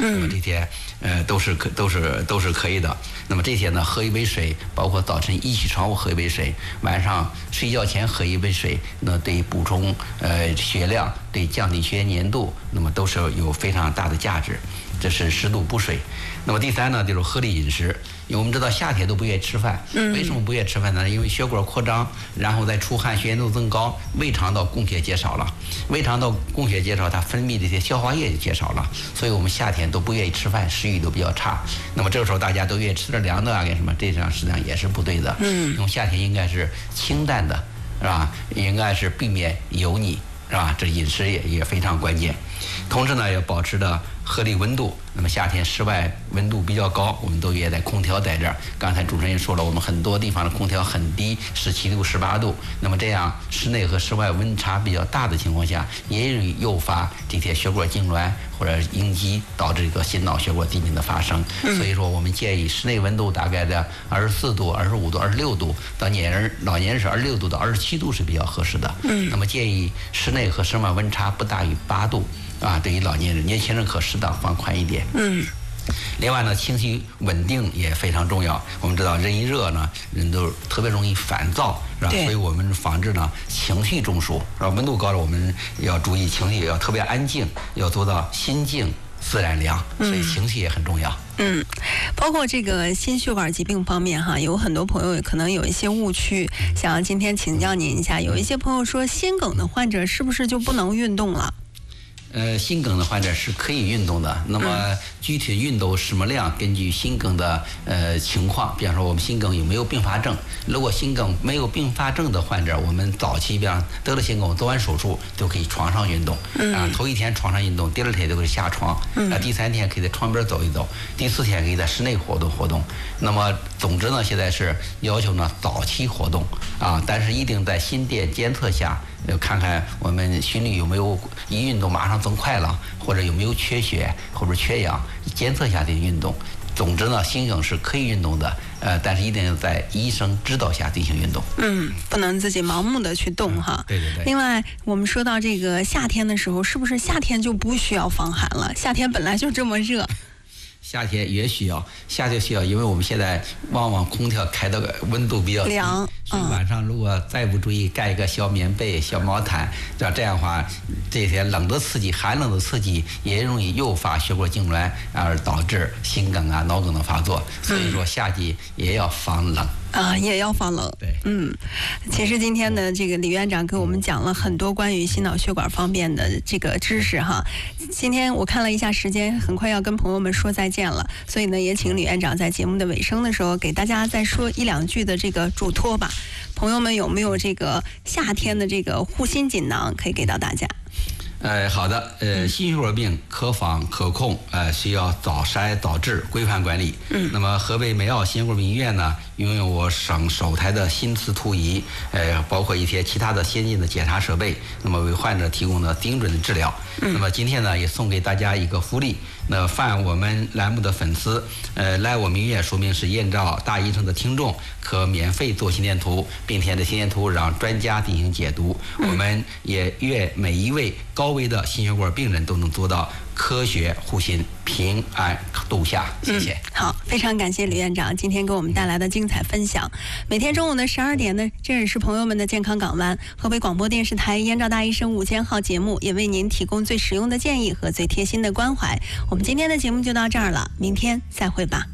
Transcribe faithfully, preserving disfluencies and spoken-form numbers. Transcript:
那么这些呃都是可都是都是可以的。那么这些呢，喝一杯水，包括早晨一起床后喝一杯水，晚上睡觉前喝一杯水，那对补充呃血量，对降低血液粘度，那么都是有非常大的价值。这是适度补水。那么第三呢，就是合理饮食。因为我们知道夏天都不愿意吃饭，为什么不愿意吃饭呢？因为血管扩张，然后再出汗，血粘度增高，胃肠道供血减少了，胃肠道供血减少，它分泌这些消化液就减少了，所以我们夏天都不愿意吃饭，食欲都比较差。那么这个时候大家都愿意吃点凉的啊，干什么？这样实际上也是不对的。嗯，因为夏天应该是清淡的，是吧？应该是避免油腻，是吧？这饮食也也非常关键。同时呢，要保持的合理温度。那么夏天室外温度比较高，我们都也在空调在这儿。刚才主持人也说了，我们很多地方的空调很低，十七度、十八度。那么这样室内和室外温差比较大的情况下，也容易诱发这些血管痉挛或者应激，导致这个心脑血管疾病的发生。所以说，我们建议室内温度大概在二十四度、二十五度、二十六度，到年人老年人是二十六度到二十七度是比较合适的。嗯。那么建议室内和室外温差不大于八度。啊，对于老年人，年轻人可适当放宽一点。嗯。另外呢，情绪稳定也非常重要。我们知道，人一热呢，人都特别容易烦躁，是吧？所以我们防治呢情绪中暑，是吧？温度高了，我们要注意情绪要特别安静，要做到心静自然凉，所以情绪也很重要。 嗯，包括这个心血管疾病方面哈，有很多朋友可能有一些误区，想要今天请教您一下。有一些朋友说，心梗的患者是不是就不能运动了？ 呃，心梗的患者是可以运动的。那么具体运动什么量，根据心梗的呃情况，比方说我们心梗有没有并发症。如果心梗没有并发症的患者，我们早期比方得了心梗，做完手术就可以床上运动。啊，头一天床上运动，第二天就可以下床。啊，第三天可以在床边走一走，第四天可以在室内活动活动。那么总之呢，现在是要求呢早期活动啊，但是一定在心电监测下。要看看我们心率有没有一运动马上增快了，或者有没有缺血或者缺氧，监测一下这个运动。总之呢，心梗是可以运动的，呃，但是一定要在医生指导下进行运动。 嗯，不能自己盲目的去动、嗯、哈。 对对对。 另外，我们说到这个夏天的时候，是不是夏天就不需要防寒了？夏天本来就这么热。 夏天也需要，夏天需要，因为我们现在往往空调开的温度比较凉， 所以晚上如果再不注意盖一个小棉被、小毛毯，这这样的话，这些冷的刺激、寒冷的刺激也容易诱发血管痉挛，而导致心梗啊、脑梗的发作。所以说夏季也要防冷。 啊，也要防冷。 对， 嗯，其实今天的这个李院长给我们讲了很多关于心脑血管方面的这个知识哈。今天我看了一下时间，很快要跟朋友们说再见了，所以呢，也请李院长在节目的尾声的时候给大家再说一两句的这个嘱托吧。朋友们有没有这个夏天的这个护心锦囊可以给到大家？ 呃，好的，呃，心血管病可防可控，呃，需要早筛早治，规范管理。嗯，那么河北美奥心血管病医院呢，拥有我省首台的心磁图仪，呃，包括一些其他的先进的检查设备，那么为患者提供了精准的治疗。嗯，那么今天呢，也送给大家一个福利，那凡我们栏目的粉丝，呃，来我们医院说明是燕赵大医生的听众，可免费做心电图，并且这心电图让专家进行解读。嗯，我们也愿每一位高危的心血管病人都能做到科学护心，平安度夏。谢谢。 嗯、好，非常感谢李院长今天给我们带来的精彩分享。每天中午的十二点呢，这也是朋友们的健康港湾，河北广播电视台燕赵大医生午间号节目，也为您提供最实用的建议和最贴心的关怀。我们今天的节目就到这儿了，明天再会吧。